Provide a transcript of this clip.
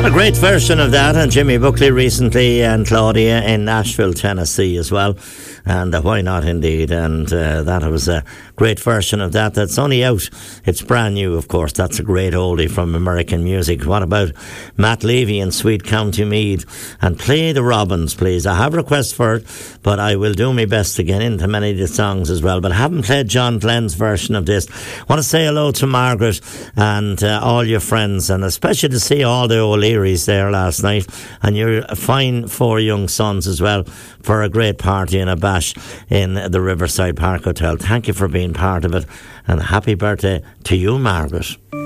A great version of that, and Jimmy Buckley recently, and Claudia in Nashville, Tennessee as well. And why not indeed? And that was a great version of that. That's only out. It's brand new, of course. That's a great oldie from American music. What about Matt Levy in Sweet County Meath? And Play the Robins, please. I have requests for it, but I will do my best to get into many of the songs as well. But I haven't played John Glenn's version of this. I want to say hello to Margaret and all your friends, and especially to see all the O'Learys there last night, and your fine 4 young sons as well, for a great party and a bash in the Riverside Park Hotel. Thank you for being part of it, and happy birthday to you, Margaret.